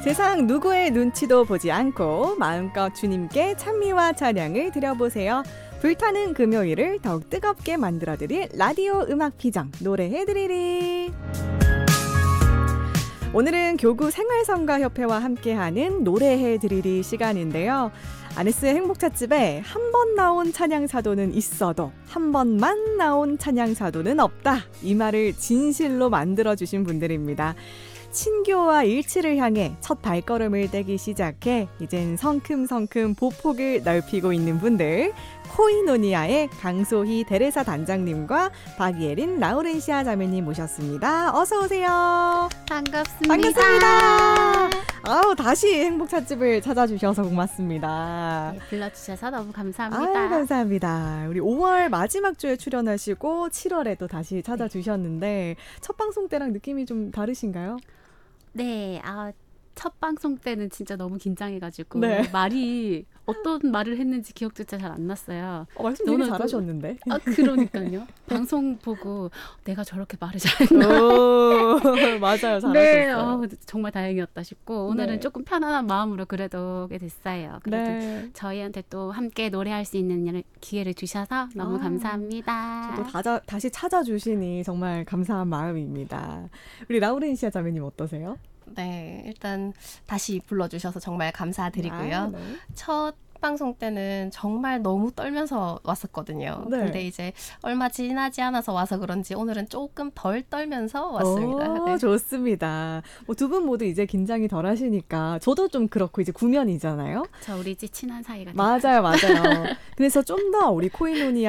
세상 누구의 눈치도 보지 않고 마음껏 주님께 찬미와 찬양을 드려보세요. 불타는 금요일을 더욱 뜨겁게 만들어드릴 라디오 음악 피정 노래해드리리. 오늘은 교구 생활성가협회와 함께하는 노래해드리리 시간인데요. 아네스의 행복찻집에 한 번 나온 찬양사도는 있어도 한 번만 나온 찬양사도는 없다. 이 말을 진실로 만들어주신 분들입니다. 친교와 일치를 향해 첫 발걸음을 떼기 시작해 이젠 성큼성큼 보폭을 넓히고 있는 분들, 코이노니아의 강소희 데레사 단장님과 박예린 라우렌시아 자매님 모셨습니다. 어서 오세요. 반갑습니다. 아우, 다시 행복찻집을 찾아주셔서 고맙습니다. 네, 불러주셔서 너무 감사합니다. 아유, 감사합니다. 우리 5월 마지막 주에 출연하시고 7월에 또 다시 찾아주셨는데 첫 방송 때랑 느낌이 좀 다르신가요? 네, 첫 방송 때는 진짜 너무 긴장해가지고 네. 말이 어떤 말을 했는지 기억조차 잘 안 났어요. 말씀 되게 잘하셨는데. 그러니까요. 방송 보고 내가 저렇게 말을 잘했나. 오, 맞아요. 잘하셨어요. 네, 정말 다행이었다 싶고 오늘은 네. 조금 편안한 마음으로 그래도 오게 됐어요. 그래도 네. 저희한테 또 함께 노래할 수 있는 기회를 주셔서 너무 감사합니다. 저도 다시 찾아주시니 정말 감사한 마음입니다. 우리 라우렌시아 자매님 어떠세요? 네, 일단 다시 불러주셔서 정말 감사드리고요. 네. 첫 방송 때는 정말 너무 떨면서 왔었거든요. 네. 근데 이제 얼마 지나지 않아서 와서 그런지 오늘은 조금 덜 떨면서 왔습니다. 오, 네. 좋습니다. 두 분 모두 이제 긴장이 덜 하시니까 저도 좀 그렇고 이제 구면이잖아요. 저 우리 집 친한 사이가 맞아요. 그래서 좀 더 우리 코이노니아